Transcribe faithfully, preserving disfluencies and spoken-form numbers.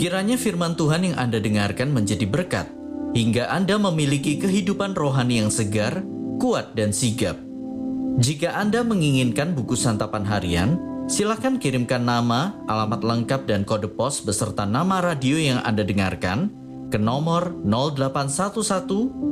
Kiranya firman Tuhan yang Anda dengarkan menjadi berkat, hingga Anda memiliki kehidupan rohani yang segar, kuat, dan sigap. Jika Anda menginginkan buku santapan harian, silakan kirimkan nama, alamat lengkap, dan kode pos beserta nama radio yang Anda dengarkan ke nomor nol delapan satu satu